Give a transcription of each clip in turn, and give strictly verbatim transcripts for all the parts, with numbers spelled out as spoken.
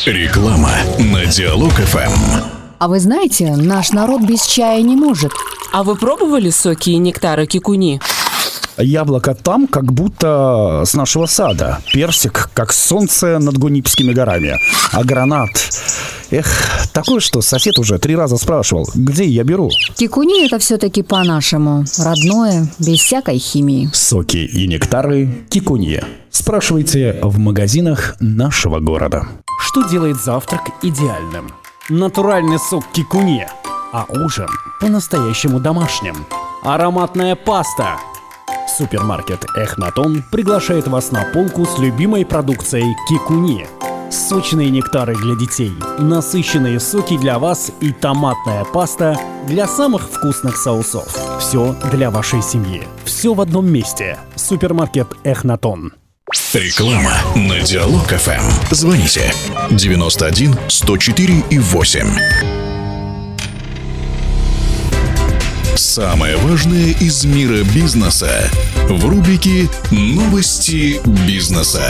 Реклама на Диалог эф эм. А вы знаете, наш народ без чая не может. А вы пробовали соки и нектары кикуни? Яблоко там, как будто с нашего сада. Персик, как солнце над Гунипскими горами. А гранат... Эх, такое, что сосед уже три раза спрашивал, где я беру. Кикуни — это все-таки по-нашему. Родное, без всякой химии. Соки и нектары кикунье. Спрашивайте в магазинах нашего города. Что делает завтрак идеальным? Натуральный сок кикунье, а ужин по-настоящему домашним. Ароматная паста. Супермаркет Эхнатон приглашает вас на полку с любимой продукцией кикунье. Сочные нектары для детей, насыщенные соки для вас и томатная паста для самых вкусных соусов. Все для вашей семьи. Все в одном месте. Супермаркет Эхнатон. Реклама на Диалог эф эм. Звоните девяносто один сто четыре и восемь. Самое важное из мира бизнеса в рубрике «Новости бизнеса».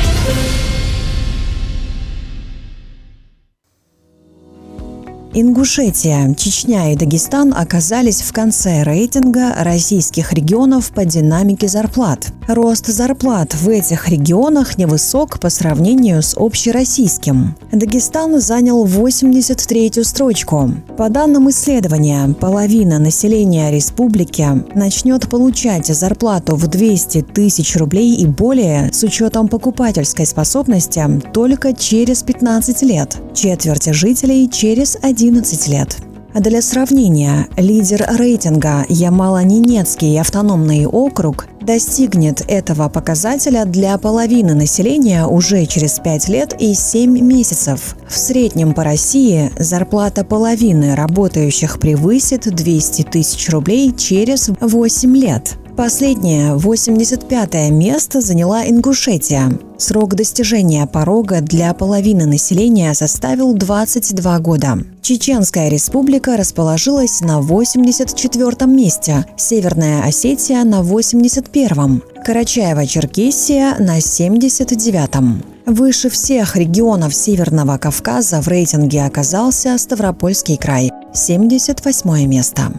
Ингушетия, Чечня и Дагестан оказались в конце рейтинга российских регионов по динамике зарплат. Рост зарплат в этих регионах невысок по сравнению с общероссийским. Дагестан занял восемьдесят третью строчку. По данным исследования, половина населения республики начнет получать зарплату в двести тысяч рублей и более с учетом покупательской способности только через пятнадцать лет. Четверть жителей через одиннадцать лет. А для сравнения, лидер рейтинга Ямало-Ненецкий автономный округ достигнет этого показателя для половины населения уже через пять лет и семь месяцев. В среднем по России зарплата половины работающих превысит двести тысяч рублей через восемь лет. Последнее, восемьдесят пятое место заняла Ингушетия. Срок достижения порога для половины населения составил двадцать два года. Чеченская республика расположилась на восемьдесят четвёртом месте, Северная Осетия на восемьдесят первом, Карачаево-Черкесия на семьдесят девятом. Выше всех регионов Северного Кавказа в рейтинге оказался Ставропольский край – семьдесят восьмое место.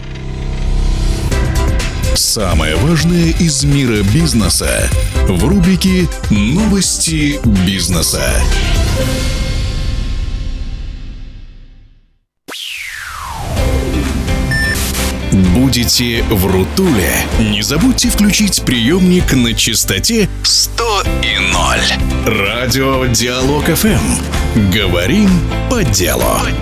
Самое важное из мира бизнеса в рубрике «Новости бизнеса». Будете в Рутуле? Не забудьте включить приемник на частоте сто и ноль. Радио Диалог эф эм. Говорим по делу.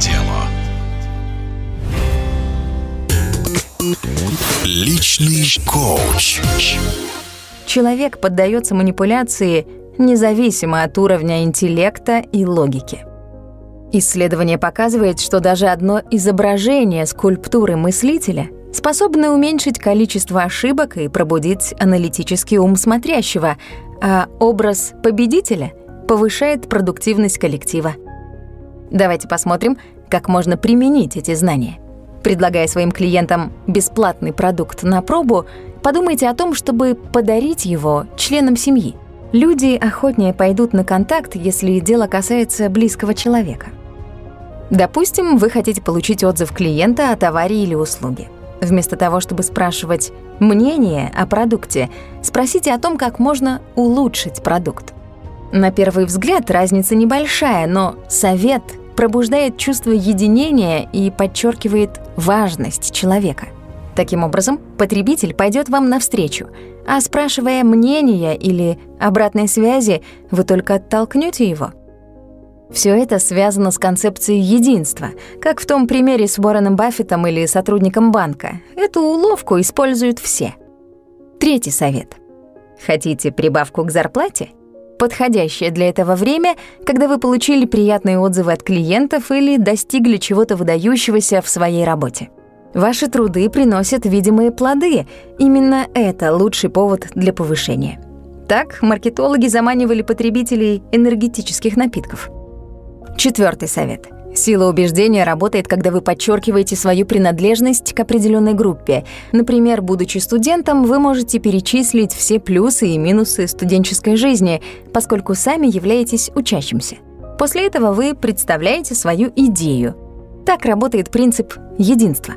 Личный коуч. Человек поддается манипуляции независимо от уровня интеллекта и логики. Исследование показывает, что даже одно изображение скульптуры мыслителя способно уменьшить количество ошибок и пробудить аналитический ум смотрящего, а образ победителя повышает продуктивность коллектива. Давайте посмотрим, как можно применить эти знания. Предлагая своим клиентам бесплатный продукт на пробу, подумайте о том, чтобы подарить его членам семьи. Люди охотнее пойдут на контакт, если дело касается близкого человека. Допустим, вы хотите получить отзыв клиента о товаре или услуге. Вместо того, чтобы спрашивать мнение о продукте, спросите о том, как можно улучшить продукт. На первый взгляд разница небольшая, но совет пробуждает чувство единения и подчеркивает важность человека. Таким образом, потребитель пойдет вам навстречу, а спрашивая мнения или обратной связи, вы только оттолкнете его. Все это связано с концепцией единства, как в том примере с Уорреном Баффетом или сотрудником банка. Эту уловку используют все. Третий совет. Хотите прибавку к зарплате? Подходящее для этого время, когда вы получили приятные отзывы от клиентов или достигли чего-то выдающегося в своей работе. Ваши труды приносят видимые плоды. Именно это лучший повод для повышения. Так маркетологи заманивали потребителей энергетических напитков. Четвертый совет. Сила убеждения работает, когда вы подчеркиваете свою принадлежность к определенной группе. Например, будучи студентом, вы можете перечислить все плюсы и минусы студенческой жизни, поскольку сами являетесь учащимся. После этого вы представляете свою идею. Так работает принцип единства.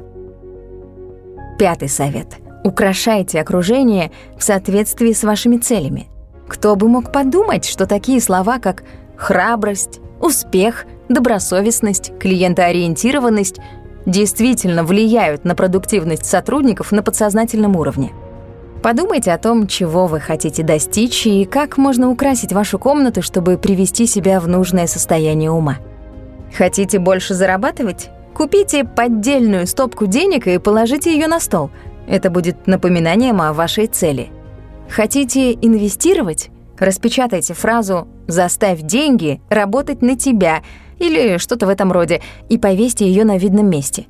Пятый совет. Украшайте окружение в соответствии с вашими целями. Кто бы мог подумать, что такие слова, как храбрость, успех, добросовестность, клиентоориентированность действительно влияют на продуктивность сотрудников на подсознательном уровне. Подумайте о том, чего вы хотите достичь и как можно украсить вашу комнату, чтобы привести себя в нужное состояние ума. Хотите больше зарабатывать? Купите поддельную стопку денег и положите ее на стол. Это будет напоминанием о вашей цели. Хотите инвестировать? Распечатайте фразу «заставь деньги работать на тебя» или что-то в этом роде и повесьте ее на видном месте.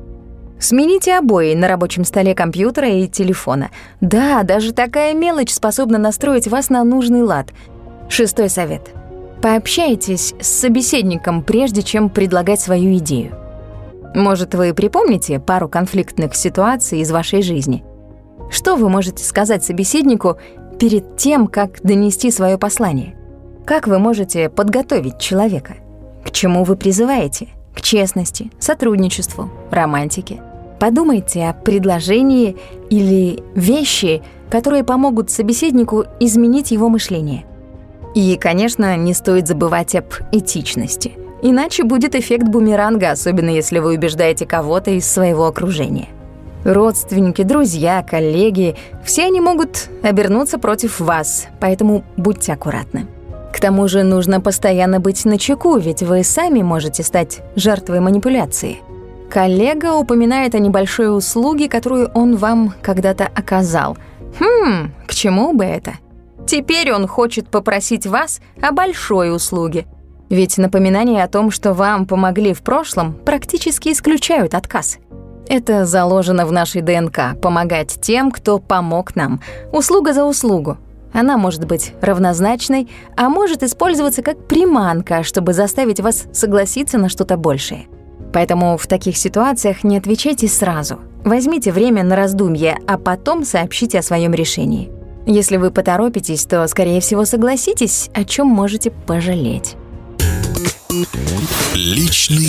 Смените обои на рабочем столе компьютера и телефона. Да, даже такая мелочь способна настроить вас на нужный лад. Шестой совет. Пообщайтесь с собеседником, прежде чем предлагать свою идею. Может, вы припомните пару конфликтных ситуаций из вашей жизни? Что вы можете сказать собеседнику перед тем, как донести свое послание? Как вы можете подготовить человека? К чему вы призываете? К честности, сотрудничеству, романтике. Подумайте о предложении или вещи, которые помогут собеседнику изменить его мышление. И, конечно, не стоит забывать об этичности. Иначе будет эффект бумеранга, особенно если вы убеждаете кого-то из своего окружения. Родственники, друзья, коллеги – все они могут обернуться против вас, поэтому будьте аккуратны. К тому же нужно постоянно быть начеку, ведь вы сами можете стать жертвой манипуляции. Коллега упоминает о небольшой услуге, которую он вам когда-то оказал. Хм, к чему бы это? Теперь он хочет попросить вас о большой услуге. Ведь напоминания о том, что вам помогли в прошлом, практически исключают отказ. Это заложено в нашей ДНК – помогать тем, кто помог нам. Услуга за услугу. Она может быть равнозначной, а может использоваться как приманка, чтобы заставить вас согласиться на что-то большее. Поэтому в таких ситуациях не отвечайте сразу. Возьмите время на раздумье, а потом сообщите о своем решении. Если вы поторопитесь, то, скорее всего, согласитесь, о чем можете пожалеть. Личный